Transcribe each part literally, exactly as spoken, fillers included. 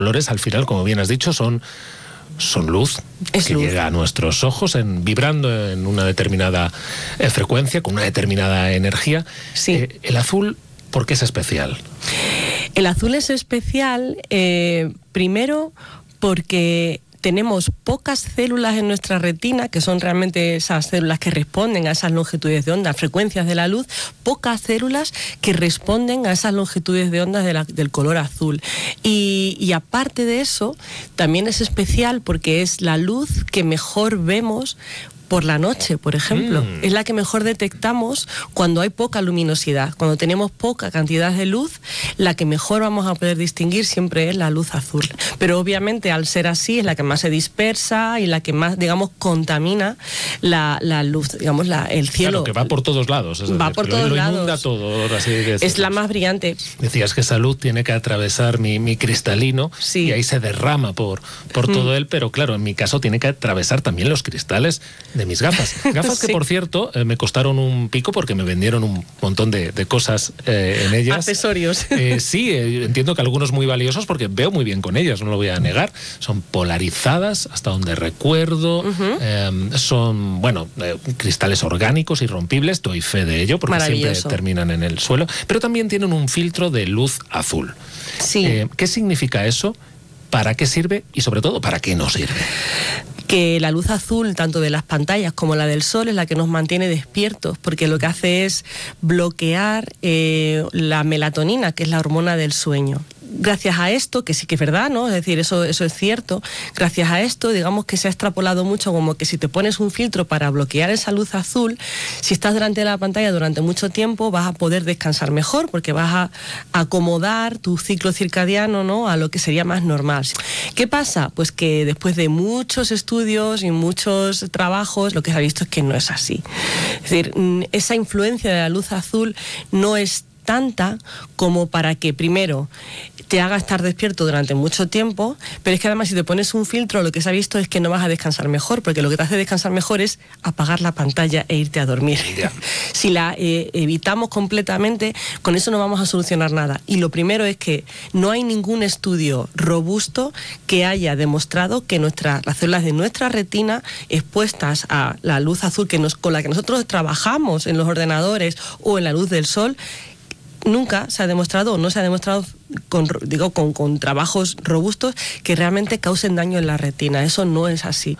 colores, al final, como bien has dicho, son... son luz es que luz. llega a nuestros ojos en, vibrando en una determinada eh, frecuencia, con una determinada energía. Sí. Eh, el azul, ¿por qué es especial? El azul es especial, eh, primero, porque tenemos pocas células en nuestra retina, que son realmente esas células que responden a esas longitudes de onda, frecuencias de la luz, pocas células que responden a esas longitudes de onda de la, del color azul. Y, y aparte de eso, también es especial porque es la luz que mejor vemos por la noche, por ejemplo. Mm. Es la que mejor detectamos cuando hay poca luminosidad. Cuando tenemos poca cantidad de luz, la que mejor vamos a poder distinguir siempre es la luz azul. Pero obviamente, al ser así, es la que más se dispersa y la que más, digamos, contamina la, la luz, digamos, la, el cielo. Claro, que va por todos lados. Es va decir, por lo, todos lo lados. inunda todo, así decirlo. Es la más brillante. Decías que esa luz tiene que atravesar mi, mi cristalino, sí. y ahí se derrama por, por mm. todo él, pero claro, en mi caso tiene que atravesar también los cristales de mis gafas. Gafas que, sí. por cierto, eh, me costaron un pico porque me vendieron un montón de, de cosas eh, en ellas. Accesorios. Eh, sí, eh, entiendo que algunos muy valiosos porque veo muy bien con ellas, no lo voy a negar. Son polarizadas, hasta donde recuerdo. Uh-huh. eh, son, bueno, eh, cristales orgánicos, irrompibles, doy fe de ello porque siempre terminan en el suelo. Pero también tienen un filtro de luz azul. Sí. Eh, ¿Qué significa eso? ¿Para qué sirve? Y sobre todo, ¿para qué no sirve? Que la luz azul, tanto de las pantallas como la del sol, es la que nos mantiene despiertos, porque lo que hace es bloquear eh, la melatonina, que es la hormona del sueño. Gracias a esto, que sí que es verdad, ¿no? Es decir, eso, eso es cierto, gracias a esto, digamos que se ha extrapolado mucho como que si te pones un filtro para bloquear esa luz azul, si estás delante de la pantalla durante mucho tiempo vas a poder descansar mejor, porque vas a acomodar tu ciclo circadiano, ¿no?, a lo que sería más normal. ¿Qué pasa? Pues que después de muchos estudios y muchos trabajos, lo que se ha visto es que no es así. Es decir, esa influencia de la luz azul no es tanta como para que, primero, te haga estar despierto durante mucho tiempo, pero es que además si te pones un filtro, lo que se ha visto es que no vas a descansar mejor, porque lo que te hace descansar mejor es apagar la pantalla e irte a dormir. Yeah. Si la eh, evitamos completamente, con eso no vamos a solucionar nada. Y lo primero es que no hay ningún estudio robusto que haya demostrado que nuestra, las células de nuestra retina expuestas a la luz azul que nos, con la que nosotros trabajamos en los ordenadores o en la luz del sol, nunca se ha demostrado, o no se ha demostrado con, digo, con, con trabajos robustos que realmente causen daño en la retina. Eso no es así.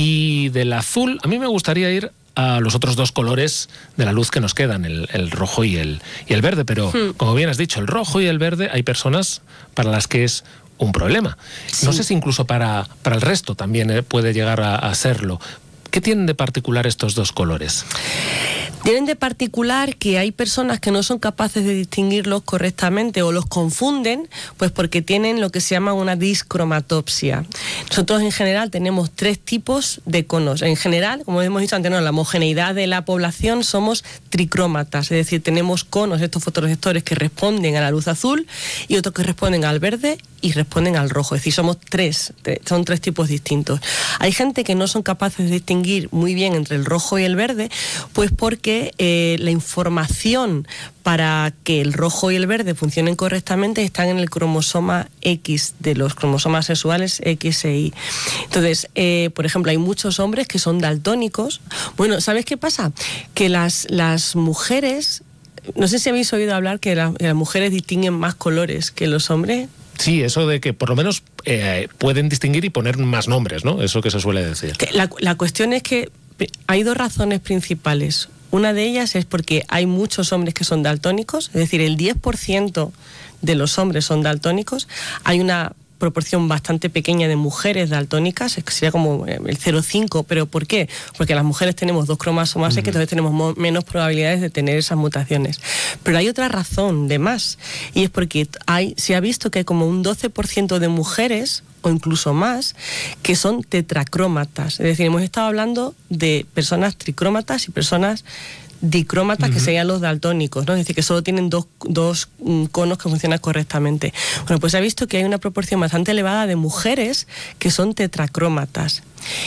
Y del azul, a mí me gustaría ir a los otros dos colores de la luz que nos quedan, el, el rojo y el, y el verde, pero hmm. como bien has dicho, el rojo y el verde hay personas para las que es un problema. Sí. No sé si incluso para, para el resto también eh, puede llegar a, a serlo. ¿Qué tienen de particular estos dos colores? Tienen de particular que hay personas que no son capaces de distinguirlos correctamente o los confunden, pues porque tienen lo que se llama una discromatopsia. Nosotros en general tenemos tres tipos de conos. En general, como hemos dicho antes, no, la homogeneidad de la población somos tricrómatas, es decir, tenemos conos, estos fotorreceptores que responden a la luz azul y otros que responden al verde y responden al rojo. Es decir, somos tres, tres, son tres tipos distintos. Hay gente que no son capaces de distinguir muy bien entre el rojo y el verde, pues porque eh, la información para que el rojo y el verde funcionen correctamente están en el cromosoma X de los cromosomas sexuales X e Y. Entonces, eh, por ejemplo, hay muchos hombres que son daltónicos. Bueno, ¿sabes qué pasa? Que las, las mujeres, no sé si habéis oído hablar que, la, que las mujeres distinguen más colores que los hombres. Sí, eso de que por lo menos eh, pueden distinguir y poner más nombres, ¿no? Eso que se suele decir. La, la cuestión es que hay dos razones principales. Una de ellas es porque hay muchos hombres que son daltónicos, es decir, el diez por ciento de los hombres son daltónicos. Hay una proporción bastante pequeña de mujeres daltónicas, que sería como el cero coma cinco, ¿pero por qué? Porque las mujeres tenemos dos cromosomas, uh-huh. que entonces tenemos menos probabilidades de tener esas mutaciones. Pero hay otra razón de más, y es porque hay, se ha visto que hay como un doce por ciento de mujeres, o incluso más, que son tetracrómatas. Es decir, hemos estado hablando de personas tricrómatas y personas dicrómatas, uh-huh. que serían los daltónicos, ¿no? Es decir, que solo tienen dos, dos um, conos que funcionan correctamente. Bueno, pues se ha visto que hay una proporción bastante elevada de mujeres que son tetracrómatas.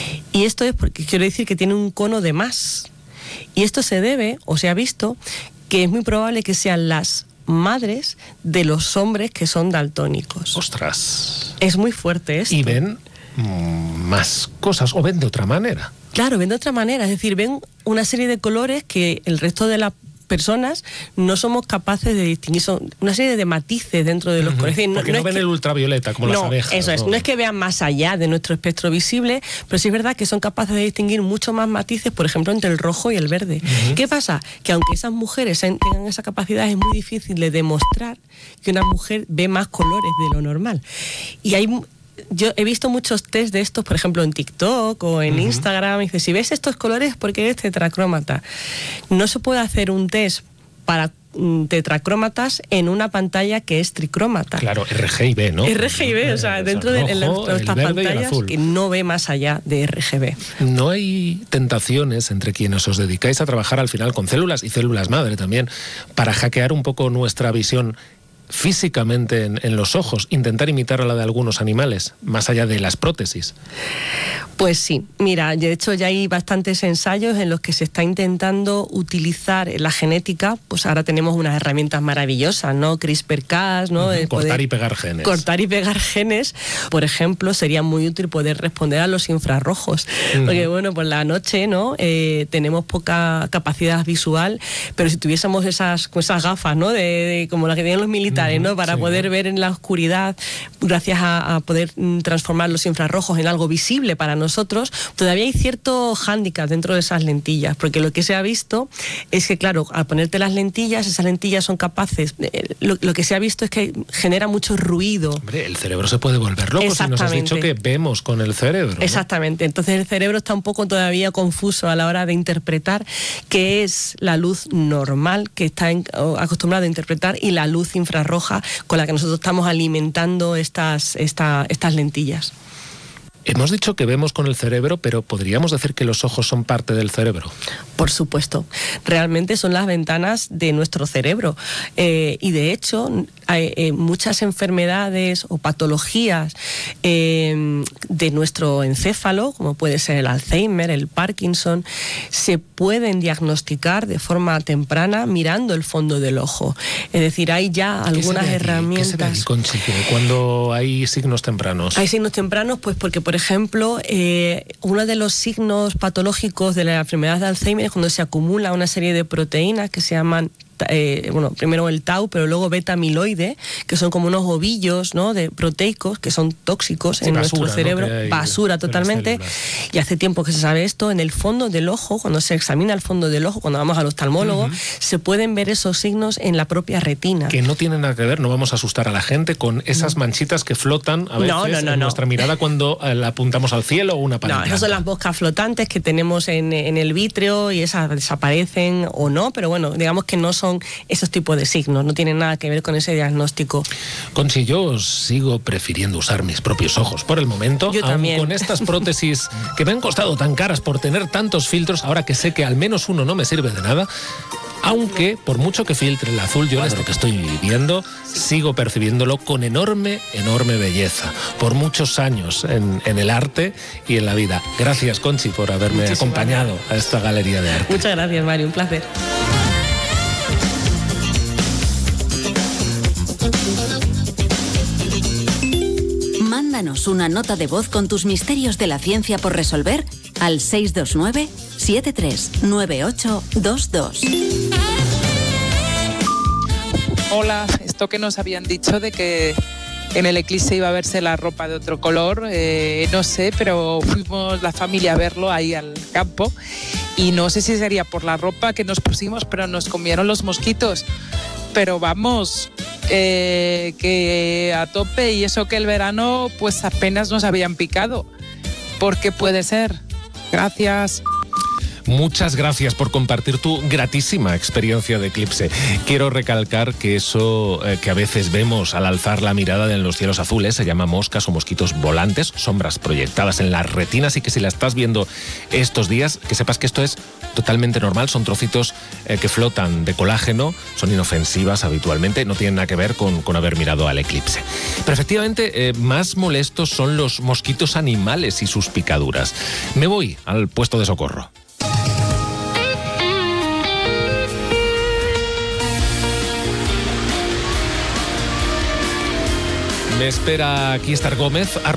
Y esto es porque quiero decir que tienen un cono de más. Y esto se debe, o se ha visto, que es muy probable que sean las madres de los hombres que son daltónicos. ¡Ostras! Es muy fuerte esto. Y ven mmm, más cosas, o ven de otra manera. Claro, ven de otra manera, es decir, ven una serie de colores que el resto de la personas no somos capaces de distinguir, son una serie de matices dentro de los uh-huh. colores. No, Porque no, no ven que, el ultravioleta como no, las abejas. Eso es, ¿no? no es que vean más allá de nuestro espectro visible, pero sí es verdad que son capaces de distinguir mucho más matices, por ejemplo, entre el rojo y el verde. Uh-huh. ¿Qué pasa? Que aunque esas mujeres tengan esa capacidad, es muy difícil de demostrar que una mujer ve más colores de lo normal. Y hay... Yo he visto muchos test de estos, por ejemplo, en TikTok o en uh-huh. Instagram. Y dice, si ves estos colores, porque eres tetracrómata. No se puede hacer un test para tetracrómatas en una pantalla que es tricrómata. Claro, R G B, ¿no? R G B, o sea, dentro de, rojo, de estas pantallas que no ve más allá de R G B. ¿No hay tentaciones entre quienes os dedicáis a trabajar al final con células y células madre también para hackear un poco nuestra visión físicamente en, en los ojos, intentar imitar a la de algunos animales, más allá de las prótesis? Pues sí, mira, de hecho ya hay bastantes ensayos en los que se está intentando utilizar la genética, pues ahora tenemos unas herramientas maravillosas, ¿no? CRISPR-Cas, ¿no? Uh-huh, cortar y pegar genes. Cortar y pegar genes, por ejemplo, sería muy útil poder responder a los infrarrojos, uh-huh. porque bueno, por la noche, ¿no? Eh, tenemos poca capacidad visual, pero si tuviésemos esas, esas gafas, ¿no? De, de, como las que tienen los militares, ¿no? Para sí, poder ver en la oscuridad, gracias a, a poder transformar los infrarrojos en algo visible para nosotros, todavía hay cierto hándicap dentro de esas lentillas, porque lo que se ha visto es que, claro, al ponerte las lentillas, esas lentillas son capaces, eh, lo, lo que se ha visto es que genera mucho ruido. Hombre, el cerebro se puede volver loco si nos has dicho que vemos con el cerebro, ¿no? Exactamente, entonces el cerebro está un poco todavía confuso a la hora de interpretar qué es la luz normal que está en, acostumbrado a interpretar y la luz infrarroja roja con la que nosotros estamos alimentando estas, esta, estas lentillas. Hemos dicho que vemos con el cerebro, pero ¿podríamos decir que los ojos son parte del cerebro? Por supuesto. Realmente son las ventanas de nuestro cerebro. Eh, y de hecho, hay, eh, muchas enfermedades o patologías eh, de nuestro encéfalo, como puede ser el Alzheimer, el Parkinson, se pueden diagnosticar de forma temprana mirando el fondo del ojo. Es decir, hay ya algunas herramientas. ¿Qué se ve ahí, Conchi, cuando hay signos tempranos? Hay signos tempranos, pues porque, por ejemplo, eh, uno de los signos patológicos de la enfermedad de Alzheimer es cuando se acumula una serie de proteínas que se llaman Eh, bueno, primero el tau, pero luego beta-amiloide, que son como unos ovillos, ¿no? de proteicos que son tóxicos sí, en basura, nuestro cerebro, ¿no? basura totalmente. Y hace tiempo que se sabe esto. En el fondo del ojo, cuando se examina el fondo del ojo, cuando vamos al oftalmólogo, uh-huh. se pueden ver esos signos en la propia retina. Que no tienen nada que ver, no vamos a asustar a la gente con esas manchitas que flotan a veces no, no, no, en no. nuestra mirada cuando la apuntamos al cielo o una pared. No, esas son las moscas flotantes que tenemos en, en el vítreo y esas desaparecen o no, pero bueno, digamos que no son esos tipos de signos, no tienen nada que ver con ese diagnóstico. Conchi, yo sigo prefiriendo usar mis propios ojos por el momento, yo aun también. Con estas prótesis que me han costado tan caras por tener tantos filtros, ahora que sé que al menos uno no me sirve de nada. Aunque, por mucho que filtre el azul, yo esto que estoy viviendo, sigo percibiéndolo con enorme, enorme belleza. Por muchos años en, en el arte y en la vida. Gracias, Conchi, por haberme Muchísimas acompañado gracias. A esta galería de arte. Muchas gracias, Mario, un placer. Mándanos una nota de voz con tus misterios de la ciencia por resolver al seis dos nueve, siete tres nueve ocho dos dos. Hola, esto que nos habían dicho de que en el eclipse iba a verse la ropa de otro color, eh, no sé, pero fuimos la familia a verlo ahí al campo y no sé si sería por la ropa que nos pusimos, pero nos comieron los mosquitos. Pero vamos, eh, que a tope, y eso que el verano pues apenas nos habían picado. ¿Por qué puede ser? Gracias. Muchas gracias por compartir tu gratísima experiencia de eclipse. Quiero recalcar que eso eh, que a veces vemos al alzar la mirada en los cielos azules se llama moscas o mosquitos volantes, sombras proyectadas en las retinas, y que si la estás viendo estos días, que sepas que esto es totalmente normal. Son trocitos eh, que flotan de colágeno, son inofensivas habitualmente, no tienen nada que ver con, con haber mirado al eclipse. Pero efectivamente, eh, más molestos son los mosquitos animales y sus picaduras. Me voy al puesto de socorro. Me espera aquí Estar Gómez.